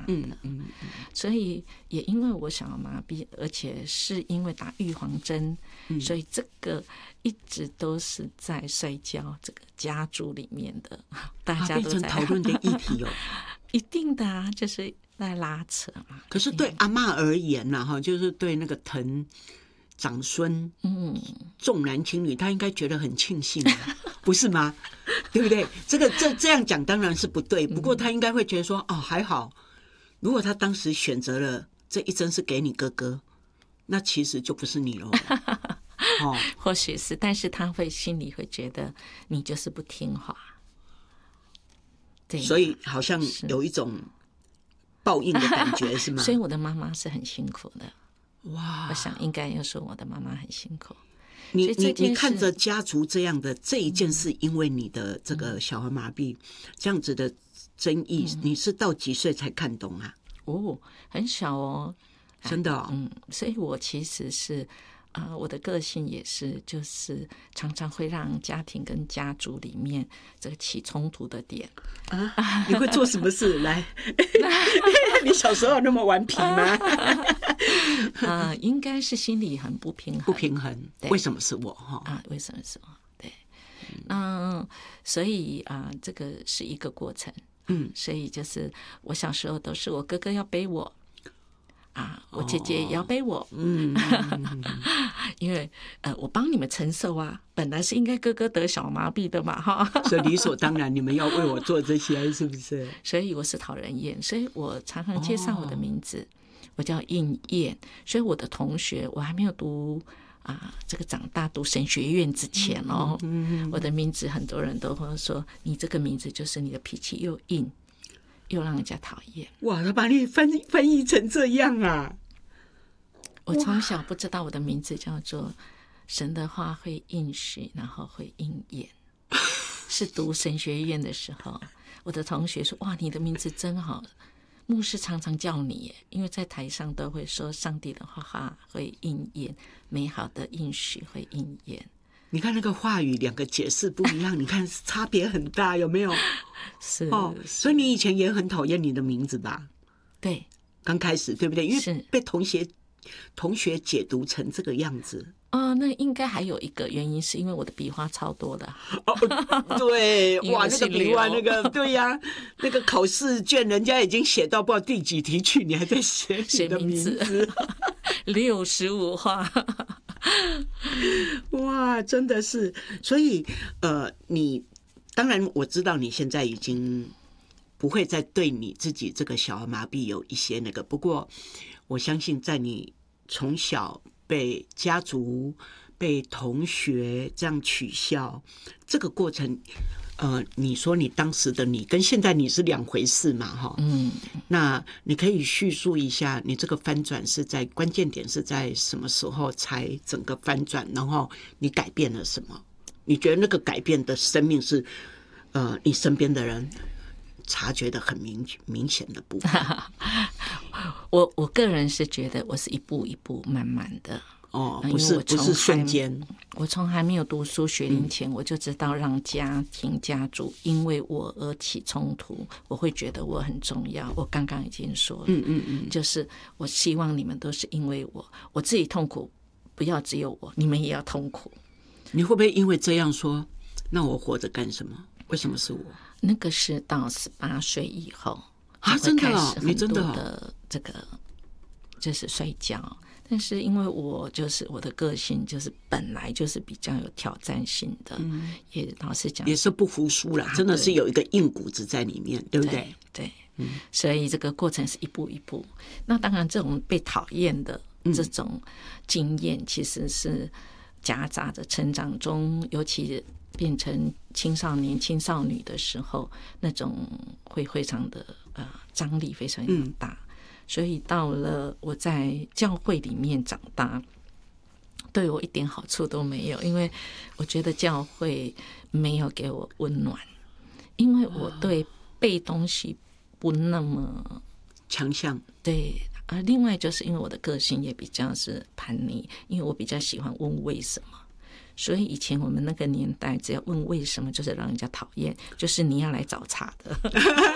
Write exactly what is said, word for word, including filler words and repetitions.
大的。嗯嗯嗯，所以也因为我小儿麻痹，而且是因为打预防针，嗯，所以这个一直都是在摔跤这个家族里面的，大家都在、 啊、变成讨论的议题哦。 一定的啊，就是在拉扯嘛。 可是对阿嬷而言呢、啊，就是对那个疼长孙，嗯，重男轻女，他应该觉得很庆幸、啊，不是吗？对不对？这个这这样讲当然是不对，不过他应该会觉得说，哦，还好，如果他当时选择了这一针是给你哥哥，那其实就不是你了。哦， 或许是，但是他会心里会觉得你就是不听话。 所以好像有一种报应的感觉，是吗？ 所以我的妈妈是很辛苦的。 哇， 我想应该要说我的妈妈很辛苦。 你你你看着家族这样的这一件事，因为你的这个小儿麻痹、嗯、这样子的争议、嗯，你是到几岁才看懂啊？ 哦，很小哦， 真的哦。 嗯，所以我其实是。呃，我的个性也是，就是常常会让家庭跟家族里面这个起冲突的点啊。你会做什么事？来，你小时候那么顽皮吗？ 呃，应该是心里很不平衡。 不平衡，为什么是我？哈啊，为什么是我？对，嗯，所以啊、呃，这个是一个过程。嗯，所以就是我小时候都是我哥哥要背我。啊，我姐姐也要背我，嗯，因为呃，我帮你们承受啊，本来是应该哥哥得小麻痹的嘛，哈， 所以理所当然你们要为我做这些，是不是？ 所以我是讨人厌，所以我常常介绍我的名字，哦、我叫应燕，所以我的同学，我还没有读啊，这个长大读神学院之前哦，嗯嗯、我的名字很多人都会说，你这个名字就是你的脾气又硬。又让人家讨厌。 哇，他把你翻翻译成这样啊！ 我从小不知道我的名字叫做神的话会应许，然后会应验。是读神学院的时候，我的同学说：“哇，你的名字真好。”牧师常常叫你耶，因为在台上都会说上帝的话会应验，美好的应许会应验。 你看那个话语两个解释不一样，你看差别很大，有没有？ 是哦，所以你以前也很讨厌你的名字吧？ 对， 刚开始对不对？因为被同学同学解读成这个样子。 哦，那应该还有一个原因，是因为我的笔画超多的。 哦，对，哇，那个笔画，那个对呀、啊，那个考试卷人家已经写到不知道第几题去，你还在写你的名字， 六十五画。 哇，真的是，所以呃，你当然我知道你现在已经不会再对你自己这个小儿麻痹有一些那个，不过我相信在你从小被家族、被同学这样取笑这个过程，呃，你说你当时的你跟现在你是两回事嘛，哈，嗯，那你可以叙述一下，你这个翻转是在关键点是在什么时候才整个翻转，然后你改变了什么？你觉得那个改变的生命是，呃，你身边的人察觉的很明明显的部分？ 我我个人是觉得我是一步一步慢慢的。 哦，不是不是瞬间。 我从还没有读书学龄前、嗯，我就知道让家庭家族因为我而起冲突，我会觉得我很重要。我刚刚已经说了，嗯嗯嗯，就是我希望你们都是因为我，我自己痛苦，不要只有我，你们也要痛苦。 你会不会因为这样说，那我活着干什么？为什么是我？ 那个是到十八岁以后啊，真的哦，你真的的这个就是摔跤。但是因为我就是我的个性就是本来就是比较有挑战性的，嗯、也老实讲也是不服输啦、啊，真的是有一个硬骨子在里面，对不对？ 对，对嗯、所以这个过程是一步一步。那当然，这种被讨厌的这种经验，其实是夹杂着成长中，尤其变成青少年、青少女的时候，那种会非常的呃张力非常大。嗯，所以到了我在教会里面长大，对我一点好处都没有，因为我觉得教会没有给我温暖，因为我对背东西不那么强项。 对，而另外就是因为我的个性也比较是叛逆，因为我比较喜欢问为什么。所以以前我们那个年代，只要问为什么，就是让人家讨厌，就是你要来找茬的。